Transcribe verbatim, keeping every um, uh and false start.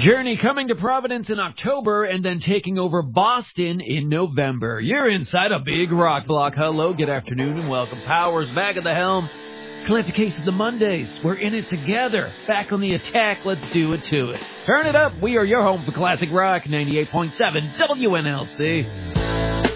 Journey coming to Providence in October and then taking over Boston in November. You're inside a big rock block. Hello, good afternoon, and welcome. Powers back at the helm. Collector Case of the Mondays. We're in it together. Back on the attack. Let's do it to it. Turn it up. We are your home for classic rock. ninety-eight point seven W N L C.